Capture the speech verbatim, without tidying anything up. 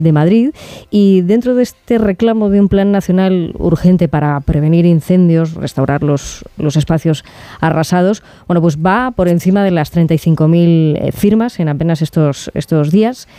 de Madrid, y dentro de este reclamo de un plan nacional urgente para prevenir incendios, restaurar los, los espacios arrasados, bueno, pues va por encima de las treinta y cinco mil firmas en apenas estos, estos días.